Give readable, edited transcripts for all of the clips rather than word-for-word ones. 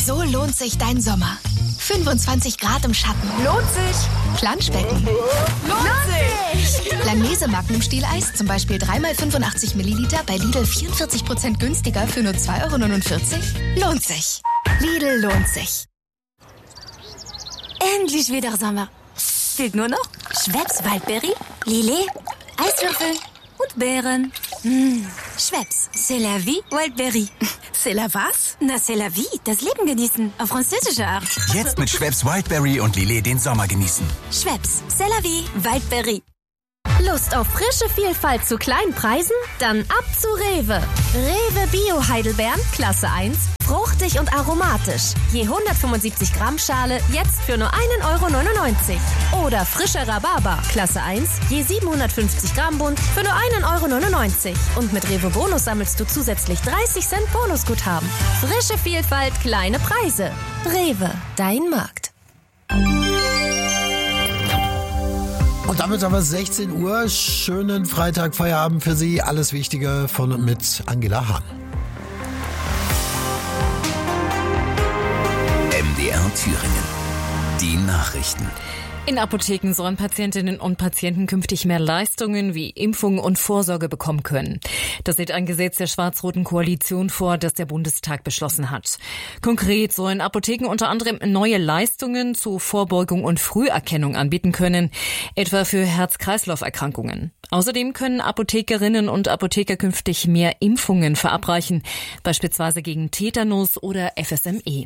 So lohnt sich dein Sommer. 25 Grad im Schatten. Lohnt sich. Planschbecken. Lohnt sich. Langnese Magnum-Stieleis, zum Beispiel 3x85 Milliliter, bei Lidl 44% günstiger für nur 2,49 €. Lohnt sich. Lidl lohnt sich. Endlich wieder Sommer. Fehlt nur noch Schweppes Waldberry, Lillet, Eiswürfel und Beeren. Schweppes, c'est la vie, Wildberry. C'est la was? Na, c'est la vie, das Leben genießen, auf französische Art. Jetzt mit Schweppes Wildberry und Lillet den Sommer genießen. Schweppes, c'est la vie, Wildberry. Lust auf frische Vielfalt zu kleinen Preisen? Dann ab zu Rewe. Rewe Bio Heidelbeeren, Klasse 1, fruchtig und aromatisch. Je 175 Gramm Schale, jetzt für nur 1,99 €. Oder frischer Rhabarber, Klasse 1, je 750 Gramm Bund, für nur 1,99 €. Und mit Rewe Bonus sammelst du zusätzlich 30 Cent Bonusguthaben. Frische Vielfalt, kleine Preise. Rewe, dein Markt. Und damit haben wir 16 Uhr. Schönen Freitag, Feierabend für Sie. Alles Wichtige von und mit Angela Hahn. MDR Thüringen. Die Nachrichten. In Apotheken sollen Patientinnen und Patienten künftig mehr Leistungen wie Impfungen und Vorsorge bekommen können. Das sieht ein Gesetz der schwarz-roten Koalition vor, das der Bundestag beschlossen hat. Konkret sollen Apotheken unter anderem neue Leistungen zur Vorbeugung und Früherkennung anbieten können, etwa für Herz-Kreislauf-Erkrankungen. Außerdem können Apothekerinnen und Apotheker künftig mehr Impfungen verabreichen, beispielsweise gegen Tetanus oder FSME.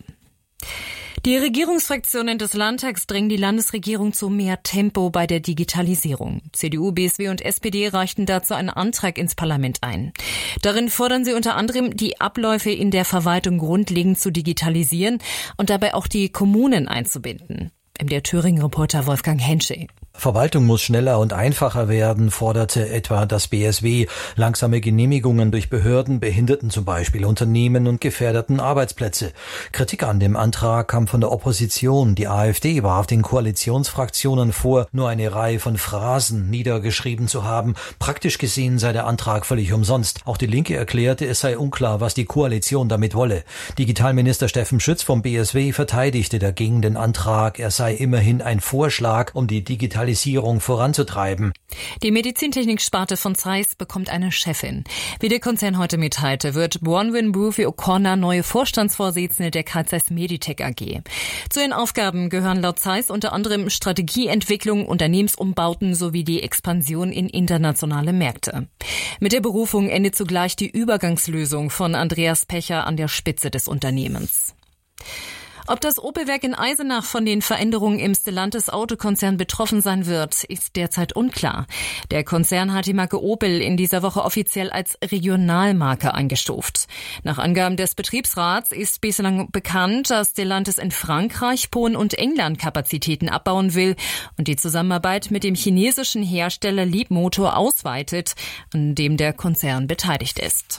Die Regierungsfraktionen des Landtags drängen die Landesregierung zu mehr Tempo bei der Digitalisierung. CDU, BSW und SPD reichten dazu einen Antrag ins Parlament ein. Darin fordern sie unter anderem, die Abläufe in der Verwaltung grundlegend zu digitalisieren und dabei auch die Kommunen einzubinden. MDR Thüringen-Reporter Wolfgang Hensche. Verwaltung muss schneller und einfacher werden, forderte etwa das BSW. Langsame Genehmigungen durch Behörden behinderten zum Beispiel Unternehmen und gefährdeten Arbeitsplätze. Kritik an dem Antrag kam von der Opposition. Die AfD warf den Koalitionsfraktionen vor, nur eine Reihe von Phrasen niedergeschrieben zu haben. Praktisch gesehen sei der Antrag völlig umsonst. Auch die Linke erklärte, es sei unklar, was die Koalition damit wolle. Digitalminister Steffen Schütz vom BSW verteidigte dagegen den Antrag. Er sei immerhin ein Vorschlag, um die Digitalisierung voranzutreiben. Die Medizintechnik-Sparte von Zeiss bekommt eine Chefin. Wie der Konzern heute mitteilte, wird Bronwyn Brophy O'Connor neue Vorstandsvorsitzende der Carl Zeiss Meditech AG. Zu ihren Aufgaben gehören laut Zeiss unter anderem Strategieentwicklung, Unternehmensumbauten sowie die Expansion in internationale Märkte. Mit der Berufung endet zugleich die Übergangslösung von Andreas Pecher an der Spitze des Unternehmens. Ob das Opel-Werk in Eisenach von den Veränderungen im Stellantis Autokonzern betroffen sein wird, ist derzeit unklar. Der Konzern hat die Marke Opel in dieser Woche offiziell als Regionalmarke eingestuft. Nach Angaben des Betriebsrats ist bislang bekannt, dass Stellantis in Frankreich, Polen und England Kapazitäten abbauen will und die Zusammenarbeit mit dem chinesischen Hersteller Leapmotor ausweitet, an dem der Konzern beteiligt ist.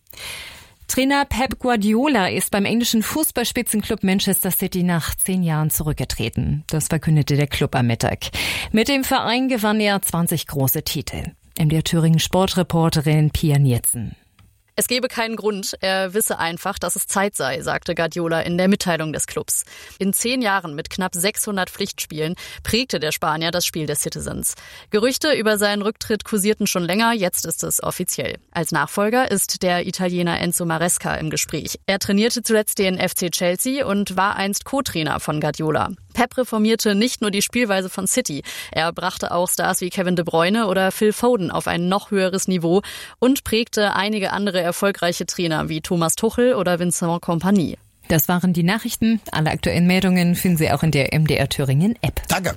Trainer Pep Guardiola ist beim englischen Fußballspitzenklub Manchester City nach 10 Jahren zurückgetreten. Das verkündete der Club am Mittag. Mit dem Verein gewann er 20 große Titel. MDR Thüringen Sportreporterin Pia Niertzen. Es gebe keinen Grund, er wisse einfach, dass es Zeit sei, sagte Guardiola in der Mitteilung des Clubs. In 10 Jahren mit knapp 600 Pflichtspielen prägte der Spanier das Spiel des Citizens. Gerüchte über seinen Rücktritt kursierten schon länger, jetzt ist es offiziell. Als Nachfolger ist der Italiener Enzo Maresca im Gespräch. Er trainierte zuletzt den FC Chelsea und war einst Co-Trainer von Guardiola. Pep reformierte nicht nur die Spielweise von City, er brachte auch Stars wie Kevin De Bruyne oder Phil Foden auf ein noch höheres Niveau und prägte einige andere erfolgreiche Trainer wie Thomas Tuchel oder Vincent Kompany. Das waren die Nachrichten. Alle aktuellen Meldungen finden Sie auch in der MDR Thüringen App. Danke.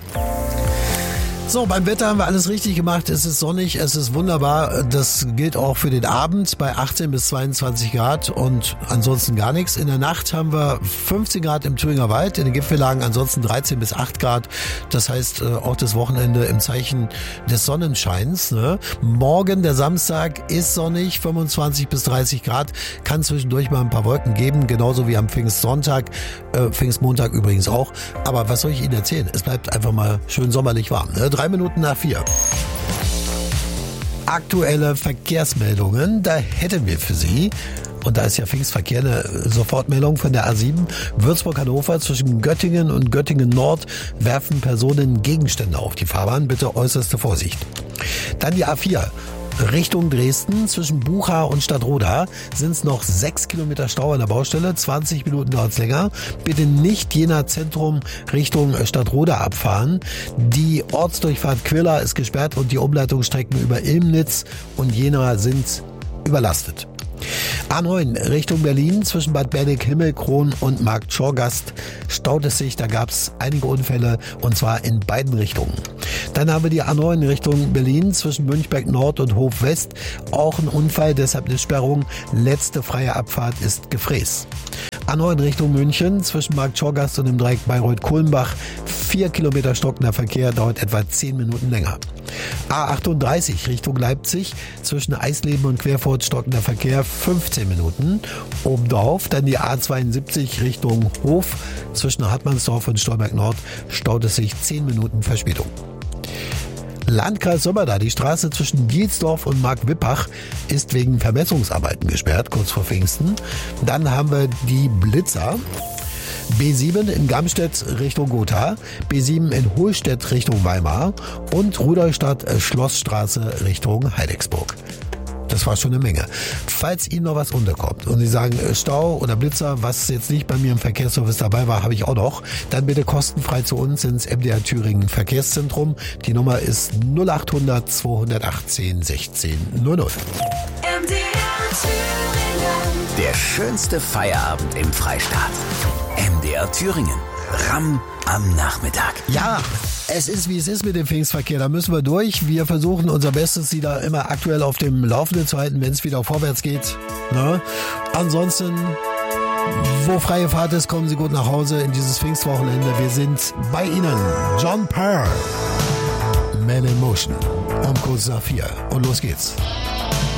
So, beim Wetter haben wir alles richtig gemacht. Es ist sonnig, es ist wunderbar. Das gilt auch für den Abend bei 18 bis 22 Grad und ansonsten gar nichts. In der Nacht haben wir 15 Grad im Thüringer Wald, in den Gipfellagen ansonsten 13 bis 8 Grad. Das heißt, auch das Wochenende im Zeichen des Sonnenscheins. Ne? Morgen, der Samstag, ist sonnig, 25 bis 30 Grad. Kann zwischendurch mal ein paar Wolken geben, genauso wie am Pfingstsonntag, Pfingstmontag übrigens auch. Aber was soll ich Ihnen erzählen? Es bleibt einfach mal schön sommerlich warm. Ne? 3 Minuten nach 4. Aktuelle Verkehrsmeldungen, da hätten wir für Sie. und da ist ja Pfingstverkehr, eine Sofortmeldung von der A7, Würzburg-Hannover zwischen Göttingen und Göttingen-Nord werfen Personen Gegenstände auf die Fahrbahn. Bitte äußerste Vorsicht. Dann die A4. Richtung Dresden zwischen Bucha und Stadtroda sind es noch 6 Kilometer Stau an der Baustelle, 20 Minuten dauert es länger. Bitte nicht Jena Zentrum Richtung Stadtroda abfahren. Die Ortsdurchfahrt Quilla ist gesperrt und die Umleitungsstrecken über Ilmnitz und Jena sind überlastet. A9 Richtung Berlin zwischen Bad Berneck-Himmelkron und Markt Schorgast staut es sich. Da gab es einige Unfälle und zwar in beiden Richtungen. Dann haben wir die A9 Richtung Berlin zwischen Münchberg Nord und Hof West. Auch ein Unfall, deshalb eine Sperrung. Letzte freie Abfahrt ist Gefräß. A9 Richtung München zwischen Markt Schorgast und dem Dreieck Bayreuth-Kulmbach. 4 Kilometer stockender Verkehr, dauert etwa 10 Minuten länger. A38 Richtung Leipzig zwischen Eisleben und Querfurt stockender Verkehr 15 Minuten. Obendrauf dann die A72 Richtung Hof zwischen Hartmannsdorf und Stolberg Nord staut es sich 10 Minuten Verspätung. Landkreis Sömmerda, die Straße zwischen Dielsdorf und Markwippach ist wegen Vermessungsarbeiten gesperrt, kurz vor Pfingsten. Dann haben wir die Blitzer. B7 in Gamstedt Richtung Gotha, B7 in Hohlstedt Richtung Weimar und Rudolstadt-Schlossstraße Richtung Heidecksburg. Das war schon eine Menge. Falls Ihnen noch was unterkommt und Sie sagen Stau oder Blitzer, was jetzt nicht bei mir im Verkehrsservice dabei war, habe ich auch noch, dann bitte kostenfrei zu uns ins MDR Thüringen Verkehrszentrum. Die Nummer ist 0800 218 16 00. Der schönste Feierabend im Freistaat. MDR Thüringen. Ramm am Nachmittag. Ja, es ist wie es ist mit dem Pfingstverkehr. Da müssen wir durch. Wir versuchen unser Bestes, Sie da immer aktuell auf dem Laufenden zu halten, wenn es wieder vorwärts geht. Ne? Ansonsten, wo freie Fahrt ist, kommen Sie gut nach Hause in dieses Pfingstwochenende. Wir sind bei Ihnen. John Parr. Man in Motion. Um kurz nach 4. Und los geht's.